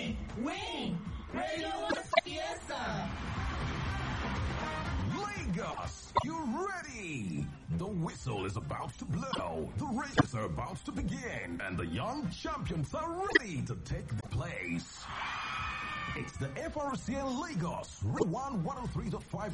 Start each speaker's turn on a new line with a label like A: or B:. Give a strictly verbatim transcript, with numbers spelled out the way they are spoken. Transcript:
A: win, win. Radio Fiesta.
B: Lagos, you ready? The whistle is about to blow. The races are about to begin. And the young champions are ready to take the place. It's the F R C N Lagos, one oh three point five